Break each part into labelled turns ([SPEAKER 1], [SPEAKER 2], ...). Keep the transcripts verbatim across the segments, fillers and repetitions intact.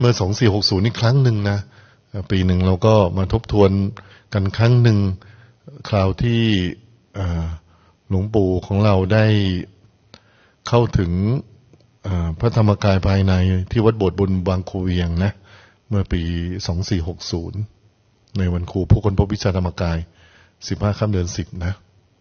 [SPEAKER 1] เมื่อสองสี่หกศูนย์นี่ครั้งหนึ่งนะปีหนึ่งเราก็มาทบทวนกันครั้งหนึ่งคราวที่หลวงปู่ของเราได้เข้าถึงพระธรรมกายภายในที่วัดโบสถ์บนบางคูเวียงนะเมื่อปีสองสี่หกศูนย์ในวันครูผู้ค้นพบวิชาธรรมกายสิบห้าค่ำเดือนสิบนะ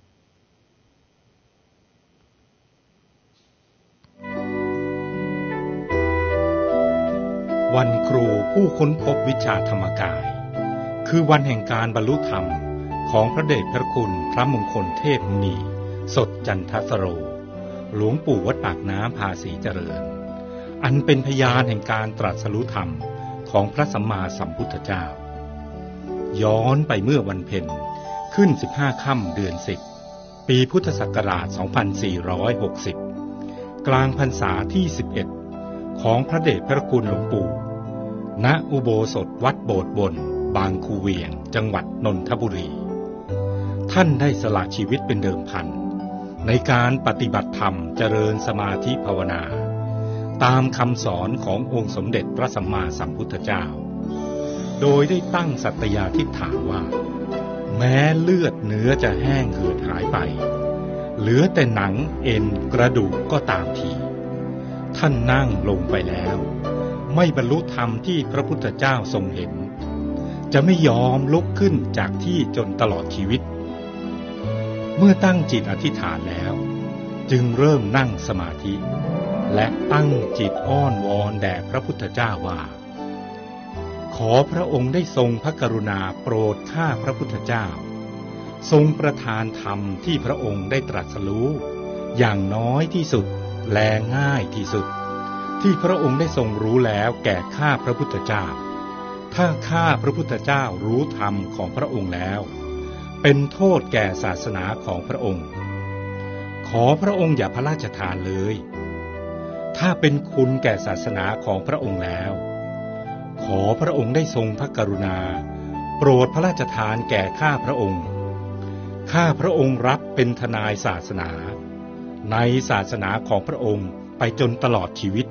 [SPEAKER 2] วันครูผู้ค้นพบวิชาธรรมกายคือวันแห่งการบรรลุธรรมของพระเดชพระคุณพระมงคลเทพมุนีสดจันทสโรหลวงปู่วัดปากน้ำภาษีเจริญอันเป็นพยานแห่งการตรัสรู้ธรรมของพระสัมมาสัมพุทธเจ้าย้อนไปเมื่อวันเพ็ญขึ้นสิบห้าค่ำเดือนสิบปีพุทธศักราชสองพันสี่ร้อยหกสิบกลางพรรษาที่สิบเอ็ดของพระเดชพระคุณหลวงปู่ณอุโบสถวัดโบสถ์บนบางคูเวียงจังหวัดนนทบุรีท่านได้สละชีวิตเป็นเดิมพันในการปฏิบัติธรรมเจริญสมาธิภาวนาตามคำสอนขององค์สมเด็จพระสัมมาสัมพุทธเจ้าโดยได้ตั้งสัตยาธิษฐานว่าแม้เลือดเนื้อจะแห้งเหือดหายไปเหลือแต่หนังเอ็นกระดูกก็ตามทีท่านนั่งลงไปแล้วไม่บรรลุธรรมที่พระพุทธเจ้าทรงเห็นจะไม่ยอมลุกขึ้นจากที่จนตลอดชีวิตเมื่อตั้งจิตอธิษฐานแล้วจึงเริ่มนั่งสมาธิและตั้งจิตอ้อนวอนแด่พระพุทธเจ้าว่าขอพระองค์ได้ทรงพระกรุณาโปรดข้าพระพุทธเจ้าทรงประทานธรรมที่พระองค์ได้ตรัสรู้อย่างน้อยที่สุดและง่ายที่สุดที่พระองค์ได้ทรงรู้แล้วแก่ข้าพระพุทธเจ้าถ้าข้าพระพุทธเจ้ารู้ธรรมของพระองค์แล้วเป็นโทษแก่ศาสนาของพระองค์ขอพระองค์อย่าพระราชทานเลยถ้าเป็นคุณแก่ศาสนาของพระองค์แล้วขอพระองค์ได้ทรงพระกรุณาโปรดพระราชทานแก่ข้าพระองค์ข้าพระองค์รับเป็นทนายศาสนาในศาสนาของพระองค์ไปจนตลอดชีวิต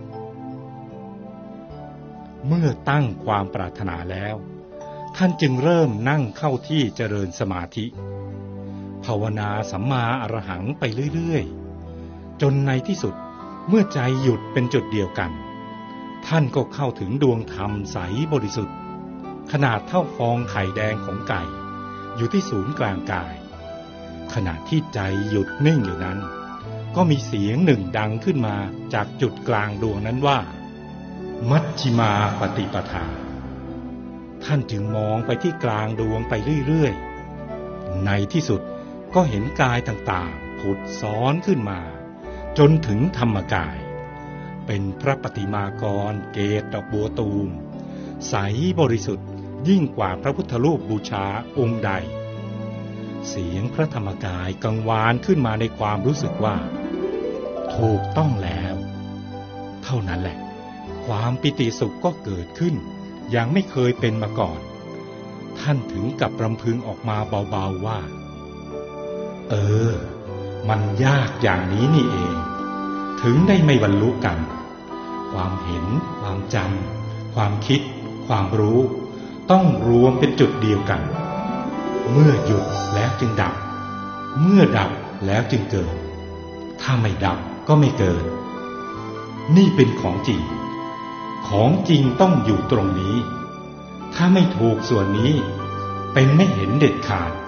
[SPEAKER 2] เมื่อตั้งความปรารถนาแล้วท่านจึงเริ่มนั่งเข้าที่เจริญสมาธิภาวนาสัมมาอรหังไปเรื่อยๆจนในที่สุดเมื่อใจหยุดเป็นจุดเดียวกันท่านก็เข้าถึงดวงธรรมใสบริสุทธิ์ขนาดเท่าฟองไข่แดงของไก่อยู่ที่ศูนย์กลางกายขณะที่ใจหยุดนิ่งอยู่นั้นก็มีเสียงหนึ่งดังขึ้นมาจากจุดกลางดวงนั้นว่ามัชฌิมาปฏิปทาท่านจึงมองไปที่กลางดวงไปเรื่อยๆในที่สุดก็เห็นกายต่างๆผุดซ้อนขึ้นมาจนถึงธรรมกายเป็นพระปฏิมากรเกศดอกบัวตูมใสบริสุทธิ์ยิ่งกว่าพระพุทธรูปบูชาองค์ใดเสียงพระธรรมกายกังวานขึ้นมาในความรู้สึกว่าถูกต้องแล้วเท่านั้นแหละความปิติสุขก็เกิดขึ้นอย่างไม่เคยเป็นมาก่อนท่านถึงกับรำพึงออกมาเบาๆว่าเออมันยากอย่างนี้นี่เองถึงได้ไม่บรรลุกันความเห็นความจำความคิดความรู้ต้องรวมเป็นจุดเดียวกันเมื่อหยุดแล้วจึงดับเมื่อดับแล้วจึงเกิดถ้าไม่ดับก็ไม่เกิดนี่เป็นของจริงของจริงต้องอยู่ตรงนี้ถ้าไม่ถูกส่วนนี้เป็นไม่เห็นเด็ดขาด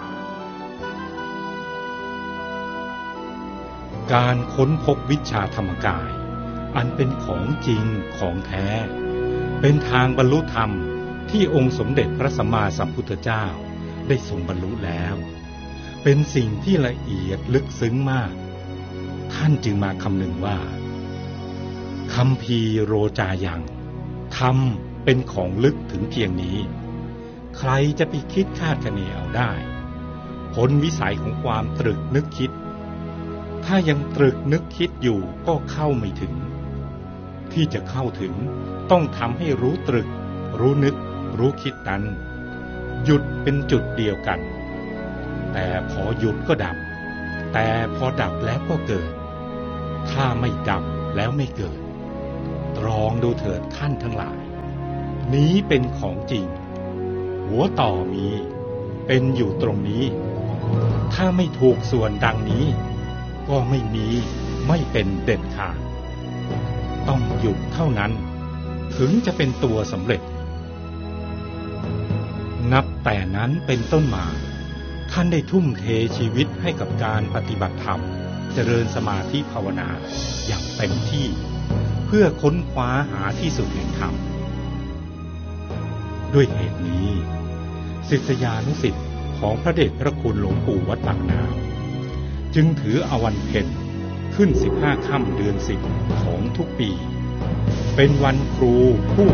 [SPEAKER 2] การค้นพบวิชาธรรมกายอันเป็นของจริงของแท้เป็นทางบรรลุธรรมที่องค์สมเด็จพระสัมมาสัมพุทธเจ้าได้ทรงบรรลุแล้วเป็นสิ่งที่ละเอียดลึกซึ้งมากท่านจึงมาคำนึงว่าคัมภีร์โรจายังธรรมเป็นของลึกถึงเพียงนี้ใครจะไปคิดคาดคะเนเอาได้พ้นวิสัยของความตรึกนึกคิดถ้ายังตรึกนึกคิดอยู่ก็เข้าไม่ถึงที่จะเข้าถึงต้องทำให้รู้ตรึกรู้นึกรู้คิดนั้นหยุดเป็นจุดเดียวกันแต่พอหยุดก็ดับแต่พอดับแล้วก็เกิดถ้าไม่ดับแล้วไม่เกิดตรองดูเถิดท่านทั้งหลายนี้เป็นของจริงหัวต่อมีเป็นอยู่ตรงนี้ถ้าไม่ถูกส่วนดังนี้ก็ไม่มีไม่เป็นเด็ดขาดต้องหยุดเท่านั้นถึงจะเป็นตัวสำเร็จนับแต่นั้นเป็นต้นมาท่านได้ทุ่มเทชีวิตให้กับการปฏิบัติธรรมเจริญสมาธิภาวนาอย่างเต็มที่เพื่อค้นคว้าหาที่สุดแห่งธรรมด้วยเหตุนี้ศิษยานุศิษย์ของพระเดชพระคุณหลวงปู่วัดปากน้ำจึงถือเอาวันเพ็ญขึ้นสิบห้าค่ำเดือนสิบของทุกปีเป็นวันครูผู้